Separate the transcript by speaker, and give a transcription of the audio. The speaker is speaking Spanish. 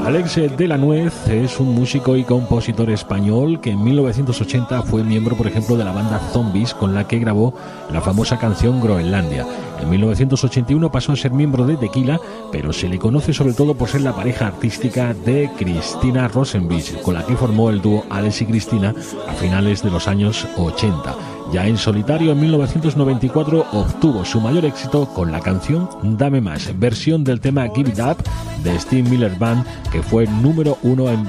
Speaker 1: Alex de la Nuez es un músico y compositor español que en 1980 fue miembro, por ejemplo, de la banda Zombies, con la que grabó la famosa canción Groenlandia. En 1981 pasó a ser miembro de Tequila, pero se le conoce sobre todo por ser la pareja artística de Cristina Rosenbich, con la que formó el dúo Alex y Cristina a finales de los años 80. Ya en solitario, en 1994, obtuvo su mayor éxito con la canción Dame Más, versión del tema Give It Up de Steve Miller Band, que fue número 1 en